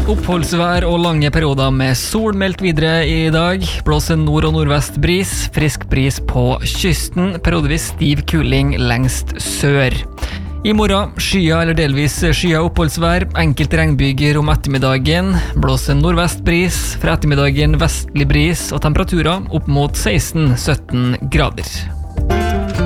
Oppholdsvær og lange perioder med sol meldt videre i dag. Blåser nord- og nordvest bris, frisk bris på kysten, periodevis stiv kuling lengst sør. I morgen skya eller delvis skya oppholdsvær, enkelt regnbyger om ettermiddagen, blåser nordvest bris, fra ettermiddagen vestlig bris og temperaturer opp mot 16-17 grader.